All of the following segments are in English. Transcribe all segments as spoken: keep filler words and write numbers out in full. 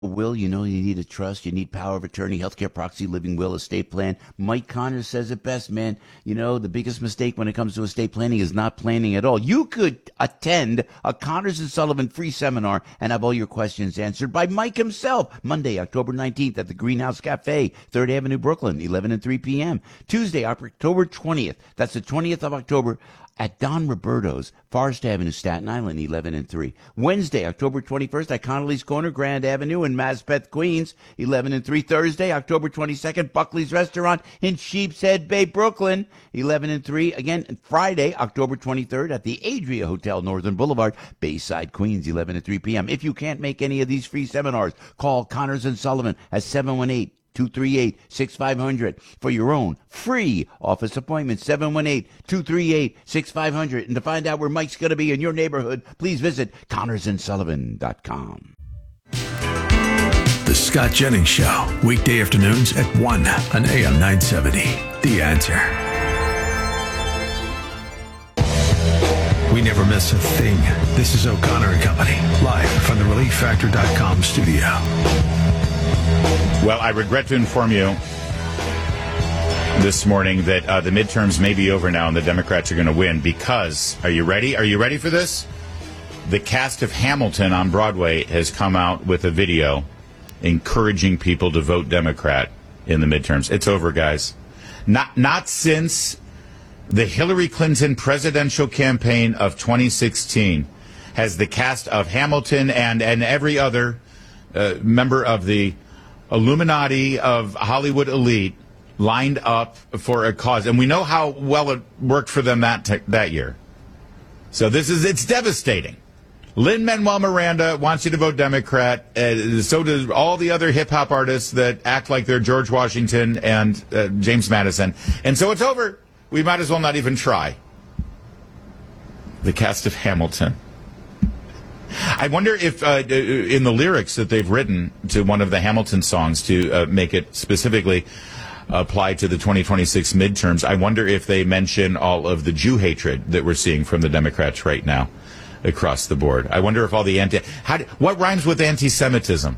Will, you know you need a trust, you need power of attorney, healthcare proxy, living will, estate plan. Mike Connors says it best, man. You know, the biggest mistake when it comes to estate planning is not planning at all. You could attend a Connors and Sullivan free seminar and have all your questions answered by Mike himself. Monday, October nineteenth at the Greenhouse Cafe, third Avenue, Brooklyn, eleven and three p.m. Tuesday, October twentieth, that's the twentieth of October, at Don Roberto's, Forest Avenue, Staten Island, eleven and three. Wednesday, October twenty-first, at Connolly's Corner, Grand Avenue in Maspeth, Queens, eleven and three. Thursday, October twenty-second, Buckley's Restaurant in Sheepshead Bay, Brooklyn, eleven and three. Again, Friday, October twenty-third, at the Adria Hotel, Northern Boulevard, Bayside, Queens, eleven and three p.m. If you can't make any of these free seminars, call Connors and Sullivan at seven one eight, two three eight, six five zero zero for your own free office appointment, seven one eight, two three eight, six five zero zero. And to find out where Mike's going to be in your neighborhood, please visit connors and sullivan dot com. The Scott Jennings Show, weekday afternoons at one on A M nine seventy. The Answer. We never miss a thing. This is O'Connor and Company, live from the relief factor dot com studio. Well, I regret to inform you this morning that uh, the midterms may be over now and the Democrats are going to win because, are you ready? Are you ready for this? The cast of Hamilton on Broadway has come out with a video encouraging people to vote Democrat in the midterms. It's over, guys. Not, not since the Hillary Clinton presidential campaign of twenty sixteen has the cast of Hamilton and, and every other uh, member of the Illuminati of Hollywood elite lined up for a cause. And we know how well it worked for them that te- that year. So this is, it's devastating. Lin-Manuel Miranda wants you to vote Democrat. Uh, so do all the other hip-hop artists that act like they're George Washington and uh, James Madison. And so it's over. We might as well not even try. The cast of Hamilton. I wonder if uh, in the lyrics that they've written to one of the Hamilton songs to uh, make it specifically apply to the twenty twenty-six midterms, I wonder if they mention all of the Jew hatred that we're seeing from the Democrats right now across the board. I wonder if all the anti... How do, what rhymes with anti-Semitism?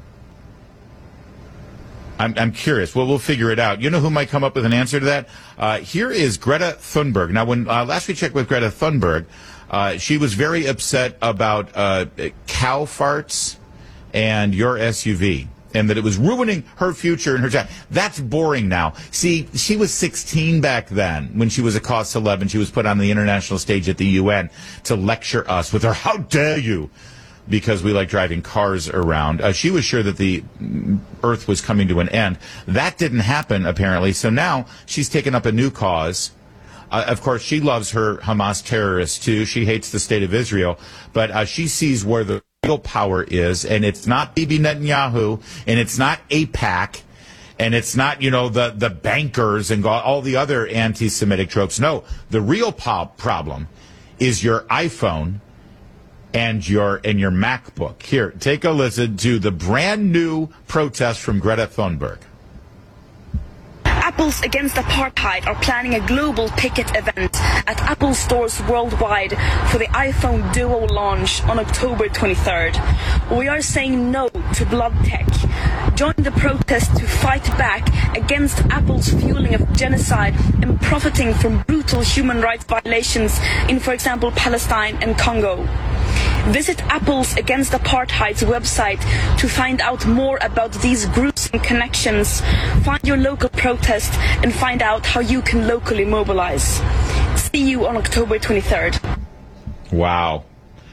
I'm, I'm curious. Well, we'll figure it out. You know who might come up with an answer to that? Uh, here is Greta Thunberg. Now, when uh, last we checked with Greta Thunberg, Uh, she was very upset about uh, cow farts and your S U V, and that it was ruining her future and her job. That's boring now. See, she was sixteen back then when she was a cause celeb and she was put on the international stage at the U N to lecture us with her, how dare you, because we like driving cars around. Uh, she was sure that the Earth was coming to an end. That didn't happen, apparently, so now she's taken up a new cause. Uh, of course, she loves her Hamas terrorists, too. She hates the state of Israel. But uh, she sees where the real power is, and it's not Bibi Netanyahu, and it's not AIPAC, and it's not, you know, the, the bankers and all the other anti-Semitic tropes. No, the real po- problem is your iPhone and your and your MacBook. Here, take a listen to the brand-new protest from Greta Thunberg. Apples Against Apartheid are planning a global picket event at Apple stores worldwide for the iPhone Duo launch on October twenty-third. We are saying no to blood tech. Join the protest to fight back against Apple's fueling of genocide and profiting from brutal human rights violations in, for example, Palestine and Congo. Visit Apples Against Apartheid's website to find out more about these gruesome connections. Find your local protest and find out how you can locally mobilize. See you on October twenty-third. Wow.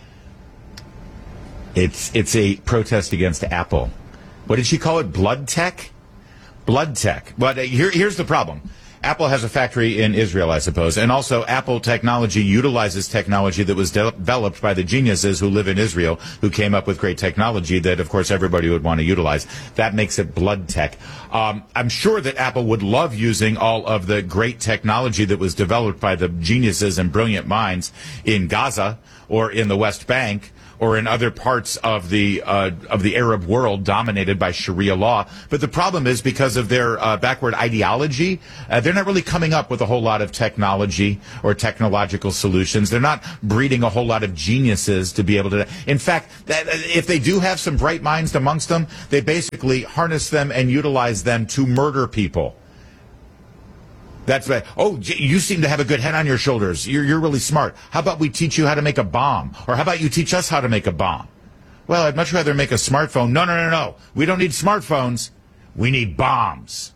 It's it's a protest against Apple. What did she call it? Blood tech? Blood tech. But uh, here, here's the problem. Apple has a factory in Israel, I suppose, and also Apple technology utilizes technology that was de- developed by the geniuses who live in Israel, who came up with great technology that, of course, everybody would want to utilize. That makes it blood tech. Um, I'm sure that Apple would love using all of the great technology that was developed by the geniuses and brilliant minds in Gaza or in the West Bank or in other parts of the uh, of the Arab world dominated by Sharia law. But the problem is because of their uh, backward ideology, uh, they're not really coming up with a whole lot of technology or technological solutions. They're not breeding a whole lot of geniuses to be able to. In fact, that, if they do have some bright minds amongst them, they basically harness them and utilize them to murder people. That's right. Oh, you seem to have a good head on your shoulders. You're, you're really smart. How about we teach you how to make a bomb? Or how about you teach us how to make a bomb? Well, I'd much rather make a smartphone. No, no, no, no. We don't need smartphones. We need bombs.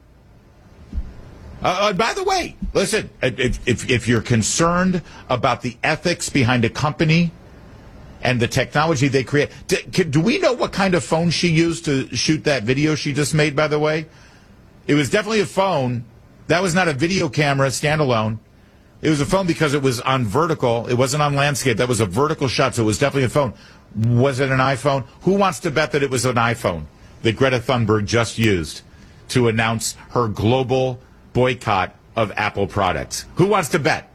Uh, uh, by the way, listen, if, if, if you're concerned about the ethics behind a company and the technology they create, do, do we know what kind of phone she used to shoot that video she just made, by the way? It was definitely a phone. That was not a video camera standalone. It was a phone because it was on vertical. It wasn't on landscape. That was a vertical shot, so it was definitely a phone. Was it an iPhone? Who wants to bet that it was an iPhone that Greta Thunberg just used to announce her global boycott of Apple products? Who wants to bet?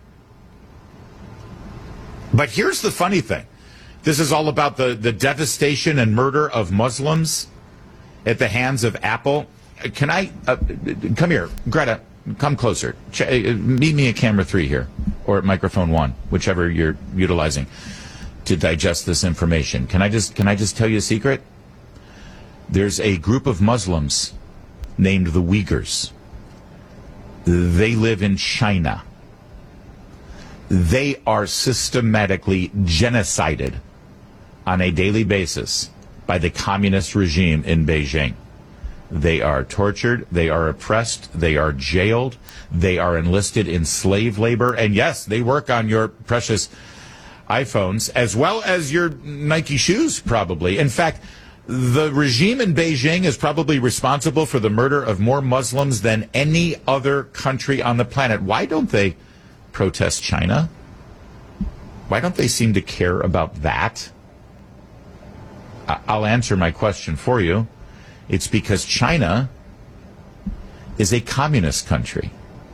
But here's the funny thing. This is all about the, the devastation and murder of Muslims at the hands of Apple. Can I uh, come here, Greta? Come closer. Ch- meet me at camera three here, or at microphone one, whichever you're utilizing to digest this information. Can I just can I just tell you a secret? There's a group of Muslims named the Uyghurs. They live in China. They are systematically genocided on a daily basis by the communist regime in Beijing. They are tortured, they are oppressed, they are jailed, they are enlisted in slave labor, and yes, they work on your precious iPhones, as well as your Nike shoes, probably. In fact, the regime in Beijing is probably responsible for the murder of more Muslims than any other country on the planet. Why don't they protest China? Why don't they seem to care about that? I'll answer my question for you. It's because China is a communist country.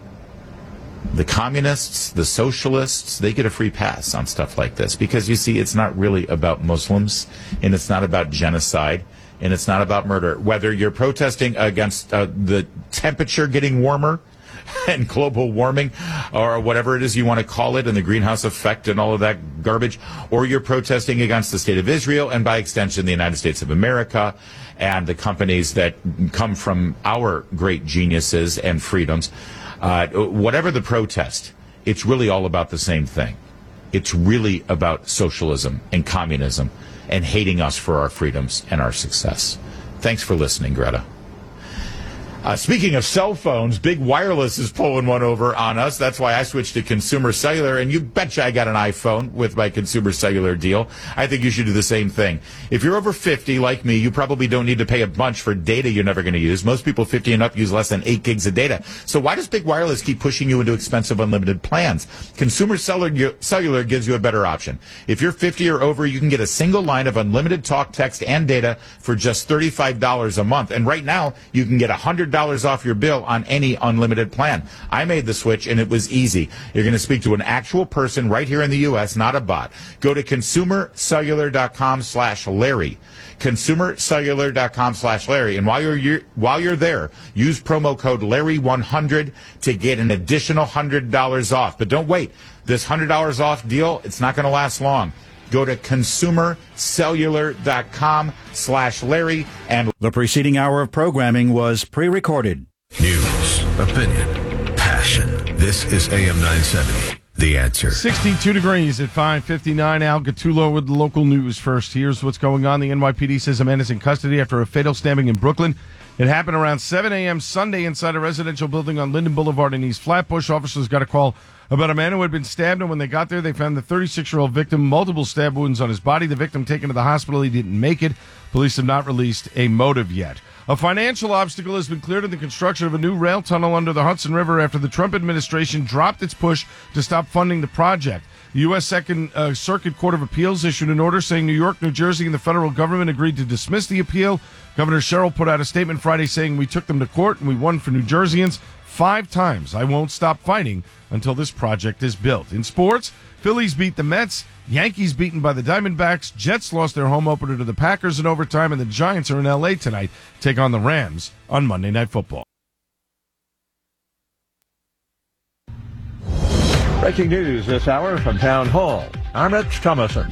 The communists, the socialists, they get a free pass on stuff like this because, you see, it's not really about Muslims, and it's not about genocide, and it's not about murder. Whether you're protesting against uh, the temperature getting warmer and global warming, or whatever it is you want to call it, and the greenhouse effect and all of that garbage, or you're protesting against the state of Israel and, by extension, the United States of America and the companies that come from our great geniuses and freedoms, uh, whatever the protest, it's really all about the same thing. It's really about socialism and communism and hating us for our freedoms and our success. Thanks for listening, Greta. Uh, speaking of cell phones, Big Wireless is pulling one over on us. That's why I switched to Consumer Cellular, and you betcha I got an iPhone with my Consumer Cellular deal. I think you should do the same thing. If you're over fifty, like me, you probably don't need to pay a bunch for data you're never going to use. Most people fifty and up use less than eight gigs of data. So why does Big Wireless keep pushing you into expensive unlimited plans? Consumer Cellular gives you a better option. If you're fifty or over, you can get a single line of unlimited talk, text, and data for just thirty-five dollars a month. And right now, you can get one hundred dollars off your bill on any unlimited plan. I made the switch, and it was easy. You're going to speak to an actual person right here in the U S, not a bot. Go to consumercellular.com slash Larry. consumercellular.com slash Larry. And while you're while you're there, use promo code Larry one hundred to get an additional one hundred dollars off. But don't wait. This one hundred dollars off deal, it's not going to last long. Go to consumercellular.com slash Larry. And the preceding hour of programming was pre-recorded. News, opinion, passion. This is A M nine seventy, The Answer. sixty-two degrees at five fifty-nine. Al Gattulo with the local news first. Here's what's going on. The N Y P D says a man is in custody after a fatal stabbing in Brooklyn. It happened around seven a.m. Sunday inside a residential building on Linden Boulevard in East Flatbush. Officers got a call about a man who had been stabbed, and when they got there, they found the thirty-six-year-old victim, multiple stab wounds on his body. The victim taken to the hospital. He didn't make it. Police have not released a motive yet. A financial obstacle has been cleared in the construction of a new rail tunnel under the Hudson River after the Trump administration dropped its push to stop funding the project. The U S. Second uh, Circuit Court of Appeals issued an order saying New York, New Jersey, and the federal government agreed to dismiss the appeal. Governor Sherrill put out a statement Friday saying, "We took them to court and we won for New Jerseyans. five times. I won't stop fighting until this project is built. In sports, Phillies beat the Mets, Yankees beaten by the Diamondbacks, Jets lost their home opener to the Packers in overtime, and the Giants are in L A tonight, take on the Rams on Monday Night Football. Breaking news this hour from Town Hall. I'm Rich Thomason.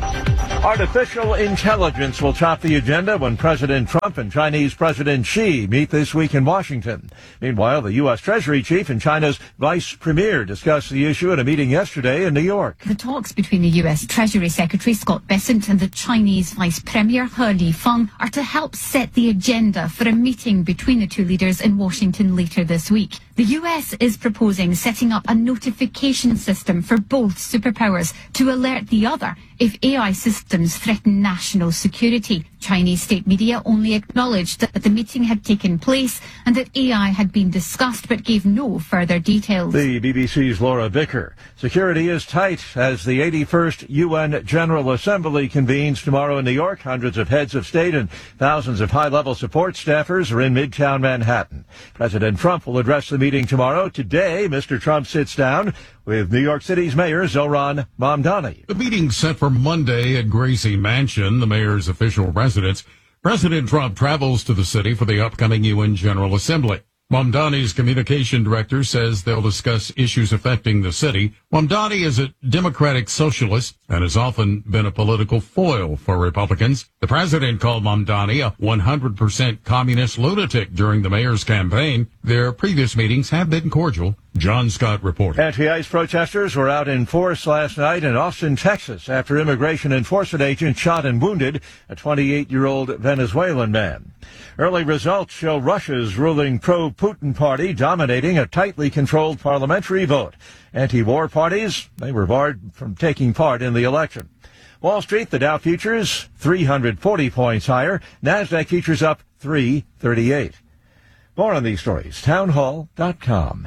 Artificial intelligence will top the agenda when President Trump and Chinese President Xi meet this week in Washington. Meanwhile, the U S. Treasury Chief and China's Vice Premier discussed the issue at a meeting yesterday in New York. The talks between the U S. Treasury Secretary Scott Bessent and the Chinese Vice Premier He Lifeng are to help set the agenda for a meeting between the two leaders in Washington later this week. The U S is proposing setting up a notification system for both superpowers to alert the other if A I systems threaten national security. Chinese state media only acknowledged that the meeting had taken place and that A I had been discussed but gave no further details. The B B C's Laura Bicker. Security is tight as the eighty-first U N General Assembly convenes tomorrow in New York. Hundreds of heads of state and thousands of high-level support staffers are in Midtown Manhattan. President Trump will address the meeting tomorrow. Today, Mister Trump sits down with New York City's Mayor Zohran Mamdani. The meeting set for Monday at Gracie Mansion, the mayor's official residence. President Trump travels to the city for the upcoming U N General Assembly. Mamdani's communication director says they'll discuss issues affecting the city. Mamdani is a Democratic socialist and has often been a political foil for Republicans. The president called Mamdani a one hundred percent communist lunatic during the mayor's campaign. Their previous meetings have been cordial. John Scott reporting. Anti-ICE protesters were out in force last night in Austin, Texas, after immigration enforcement agents shot and wounded a twenty-eight-year-old Venezuelan man. Early results show Russia's ruling pro-Putin party dominating a tightly controlled parliamentary vote. Anti-war parties, they were barred from taking part in the election. Wall Street, the Dow futures, three hundred forty points higher. NASDAQ futures up three thirty-eight. More on these stories, townhall dot com.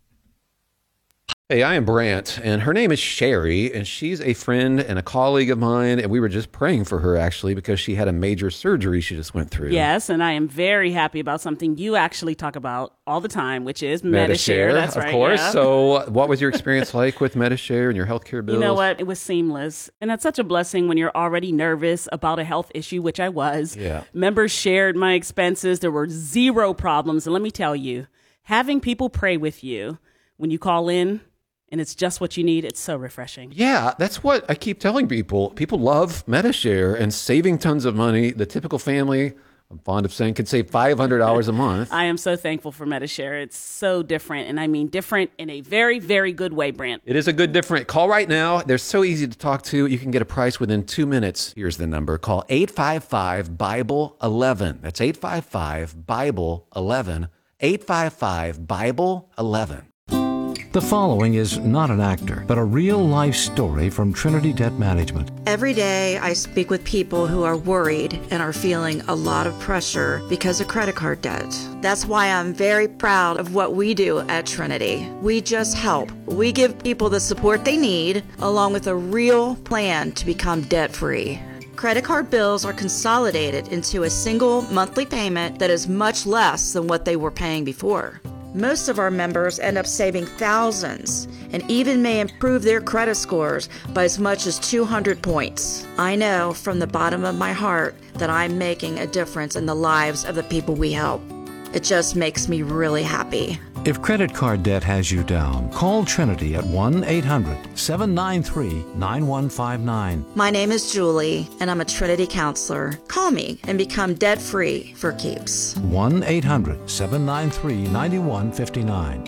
Hey, I am Brant, and her name is Sherry, and she's a friend and a colleague of mine, and we were just praying for her, actually, because she had a major surgery she just went through. Yes, and I am very happy about something you actually talk about all the time, which is Medi-Share. Medi-Share, That's of right, course. yeah. So what was your experience like with Medi-Share and your healthcare bills? You know what? It was seamless, and that's such a blessing when you're already nervous about a health issue, which I was. Yeah. Members shared my expenses. There were zero problems, and let me tell you, having people pray with you when you call in, and it's just what you need, it's so refreshing. Yeah, that's what I keep telling people. People love Medi-Share and saving tons of money. The typical family, I'm fond of saying, could save five hundred dollars a month. I am so thankful for Medi-Share. It's so different, and I mean different in a very, very good way, Brant. It is a good different. Call right now. They're so easy to talk to. You can get a price within two minutes. Here's the number. Call eight five five, Bible eleven. That's eight five five, Bible eleven. eight five five, Bible eleven. The following is not an actor, but a real-life story from Trinity Debt Management. Every day I speak with people who are worried and are feeling a lot of pressure because of credit card debt. That's why I'm very proud of what we do at Trinity. We just help. We give people the support they need, along with a real plan to become debt-free. Credit card bills are consolidated into a single monthly payment that is much less than what they were paying before. Most of our members end up saving thousands and even may improve their credit scores by as much as two hundred points. I know from the bottom of my heart that I'm making a difference in the lives of the people we help. It just makes me really happy. If credit card debt has you down, call Trinity at one eight hundred, seven nine three, nine one five nine. My name is Julie, and I'm a Trinity counselor. Call me and become debt-free for keeps. one eight hundred, seven nine three, nine one five nine.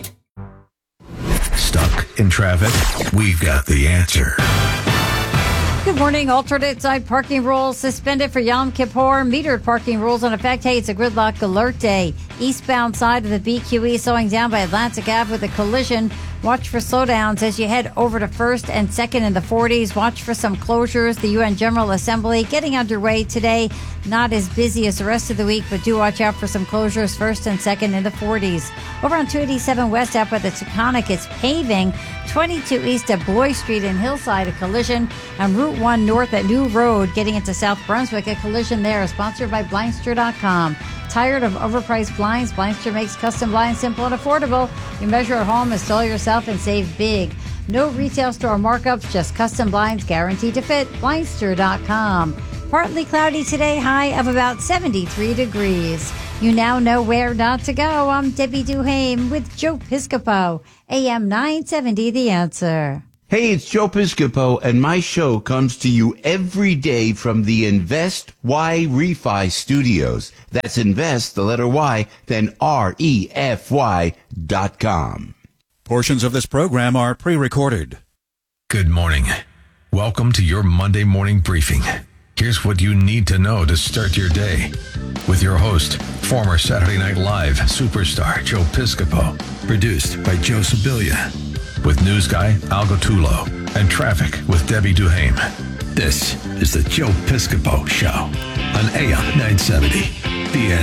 Stuck in traffic? We've got the answer. Good morning. Alternate side parking rules suspended for Yom Kippur. Metered parking rules in effect. Hey, it's a gridlock alert day. Eastbound side of the B Q E slowing down by Atlantic Avenue with a collision. Watch for slowdowns as you head over to first and second in the forties. Watch for some closures. The U N General Assembly getting underway today. Not as busy as the rest of the week, but do watch out for some closures first and second in the forties. Over on two eighty-seven West out by the Taconic, it's paving. twenty-two East at Bloy Street in Hillside, a collision. And Route one North at New Road getting into South Brunswick, a collision there. Sponsored by Blindster dot com. Tired of overpriced blinds? Blindster makes custom blinds simple and affordable. You measure at home, install yourself, and save big. No retail store markups, just custom blinds guaranteed to fit. Blindster dot com. Partly cloudy today, high of about seventy-three degrees. You now know where not to go. I'm Debbie Duhame with Joe Piscopo, A M nine seventy, The Answer. Hey, it's Joe Piscopo, and my show comes to you every day from the Invest Y Refi Studios. That's Invest, the letter Y, then R E F Y dot com. Portions of this program are pre-recorded. Good morning. Welcome to your Monday morning briefing. Here's what you need to know to start your day. With your host, former Saturday Night Live superstar Joe Piscopo. Produced by Joe Sibilia. With news guy Al Gattullo and traffic with Debbie Duhame. This is the Joe Piscopo Show on A M nine seventy. The